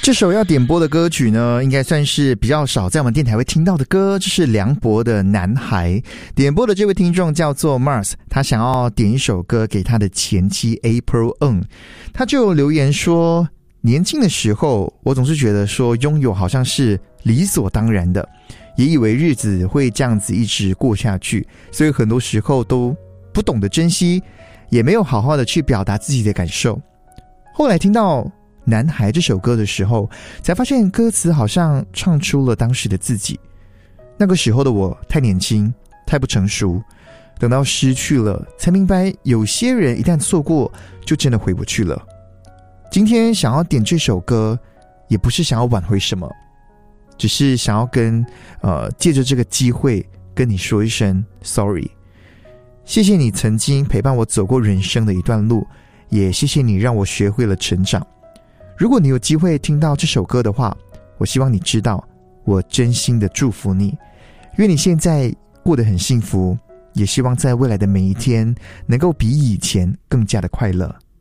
这首要点播的歌曲呢，应该算是比较少在我们电台会听到的歌，这是梁博的《男孩》。点播的这位听众叫做 Mars， 他想要点一首歌给他的前妻 April N， 他就留言说，年轻的时候我总是觉得说拥有好像是理所当然的，也以为日子会这样子一直过下去，所以很多时候都不懂得珍惜，也没有好好的去表达自己的感受。后来听到男孩这首歌的时候，才发现歌词好像唱出了当时的自己。那个时候的我太年轻，太不成熟，等到失去了，才明白有些人一旦错过，就真的回不去了。今天想要点这首歌，也不是想要挽回什么，只是想要借着这个机会跟你说一声 sorry。 谢谢你曾经陪伴我走过人生的一段路，也谢谢你让我学会了成长。如果你有机会听到这首歌的话，我希望你知道，我真心的祝福你，愿你现在过得很幸福，也希望在未来的每一天能够比以前更加的快乐。